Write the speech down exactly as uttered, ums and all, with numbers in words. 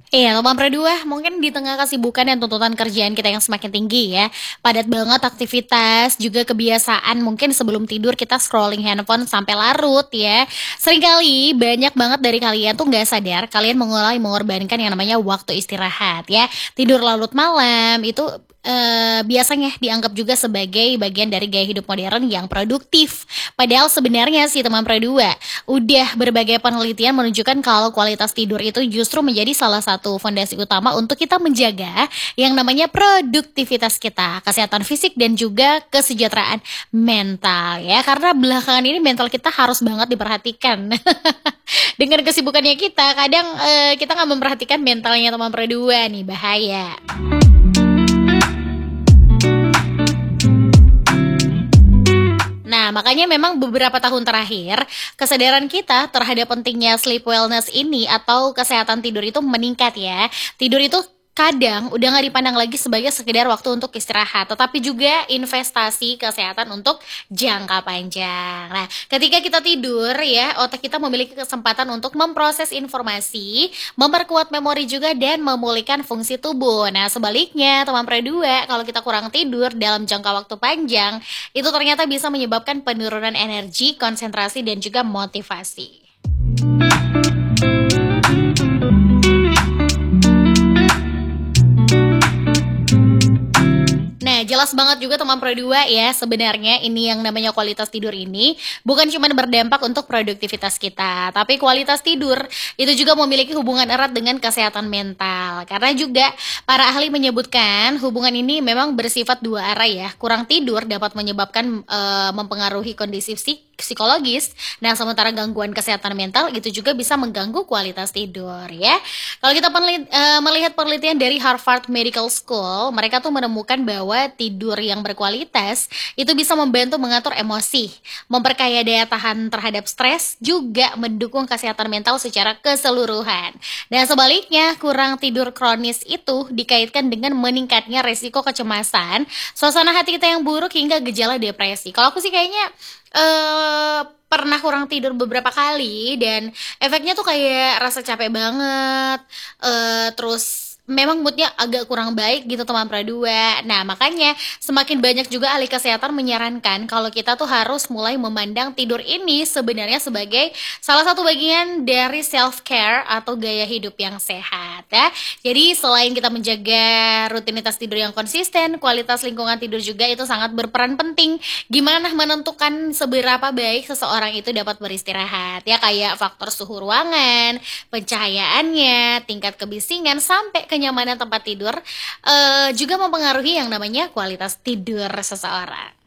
Iya, Teman Dua mungkin di tengah kesibukan dan tuntutan kerjaan kita yang semakin tinggi ya, padat banget aktivitas, juga kebiasaan mungkin sebelum tidur kita scrolling handphone sampai larut ya. Seringkali banyak banget dari kalian tuh nggak sadar, kalian mulai mengorbankan yang namanya waktu istirahat ya. Tidur larut malam itu eh, biasanya dianggap juga sebagai bagian dari gaya hidup modern yang produktif. Padahal sebenarnya sih teman Dua udah berbagai penelitian menunjukkan kalau kualitas tidur itu justru menjadi salah satu fondasi utama untuk kita menjaga yang namanya produktivitas kita, kesehatan fisik dan juga kesejahteraan mental ya. Karena belakangan ini mental kita harus banget diperhatikan. Dengan kesibukannya kita, kadang eh, kita nggak memperhatikan mentalnya teman Dua nih, bahaya. Nah, makanya memang beberapa tahun terakhir, kesadaran kita terhadap pentingnya sleep wellness ini atau kesehatan tidur itu meningkat ya. Tidur itu kadang udah nggak dipandang lagi sebagai sekedar waktu untuk istirahat, tetapi juga investasi kesehatan untuk jangka panjang. Nah, ketika kita tidur ya, otak kita memiliki kesempatan untuk memproses informasi, memperkuat memori juga dan memulihkan fungsi tubuh. Nah, sebaliknya, teman dua, kalau kita kurang tidur dalam jangka waktu panjang, itu ternyata bisa menyebabkan penurunan energi, konsentrasi, dan juga motivasi. Nah, jelas banget juga teman Pro dua ya, sebenarnya ini yang namanya kualitas tidur ini bukan cuma berdampak untuk produktivitas kita, tapi kualitas tidur itu juga memiliki hubungan erat dengan kesehatan mental. Karena juga para ahli menyebutkan hubungan ini memang bersifat dua arah ya. Kurang tidur dapat menyebabkan eh, mempengaruhi kondisi psik- psikologis. Nah, sementara gangguan kesehatan mental itu juga bisa mengganggu kualitas tidur ya. Kalau kita peneli- eh, melihat penelitian dari Harvard Medical School, mereka tuh menemukan bahwa tidur yang berkualitas itu bisa membantu mengatur emosi, memperkaya daya tahan terhadap stres, juga mendukung kesehatan mental secara keseluruhan. Dan sebaliknya, kurang tidur kronis itu dikaitkan dengan meningkatnya resiko kecemasan, suasana hati kita yang buruk hingga gejala depresi. Kalau aku sih kayaknya eh pernah kurang tidur beberapa kali dan efeknya tuh kayak rasa capek banget, eee, terus memang moodnya agak kurang baik gitu teman Pradua. Nah, makanya semakin banyak juga ahli kesehatan menyarankan kalau kita tuh harus mulai memandang tidur ini sebenarnya sebagai salah satu bagian dari self care atau gaya hidup yang sehat ya. Jadi selain kita menjaga rutinitas tidur yang konsisten, kualitas lingkungan tidur juga itu sangat berperan penting. Gimana menentukan seberapa baik seseorang itu dapat beristirahat ya, kayak faktor suhu ruangan, pencahayaannya, tingkat kebisingan, sampai kenyamanan tempat tidur eh, juga mempengaruhi yang namanya kualitas tidur seseorang.